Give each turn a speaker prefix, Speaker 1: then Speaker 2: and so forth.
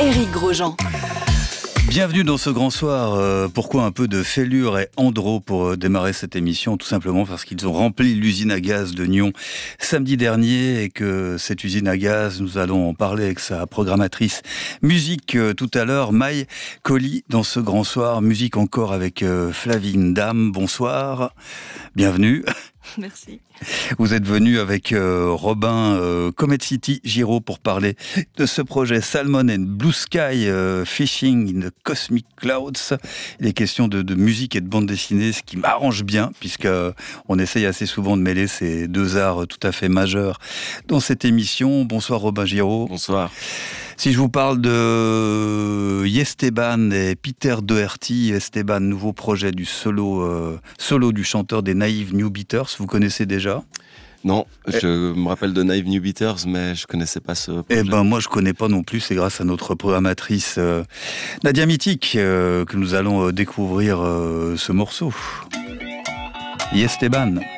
Speaker 1: Éric Grosjean.
Speaker 2: Bienvenue dans ce grand soir. Pourquoi un peu de fêlure et andro pour démarrer cette émission? Tout simplement parce qu'ils ont rempli l'usine à gaz de Nyon samedi dernier et que cette usine à gaz, nous allons en parler avec sa programmatrice musique tout à l'heure, Maï Colli, dans ce grand soir. Musique encore avec Flavine Dame. Bonsoir, bienvenue.
Speaker 3: Merci.
Speaker 2: Vous êtes venu avec Robin Comet City Giraud pour parler de ce projet Salmon and Blue Sky Fishing in the Cosmic Clouds. Il est question de musique et de bande dessinée, ce qui m'arrange bien, puisque on essaye assez souvent de mêler ces deux arts tout à fait majeurs dans cette émission. Bonsoir Robin Giraud.
Speaker 4: Bonsoir.
Speaker 2: Si je vous parle de Esteban et Peter Doherty, Esteban, nouveau projet du solo du chanteur des Naive New Beaters, vous connaissez déjà?
Speaker 4: Non, je me rappelle de Naive New Beaters, mais je connaissais pas ce projet.
Speaker 2: Eh ben moi je connais pas non plus, c'est grâce à notre programmatrice Nadia Mythique que nous allons découvrir ce morceau. Esteban.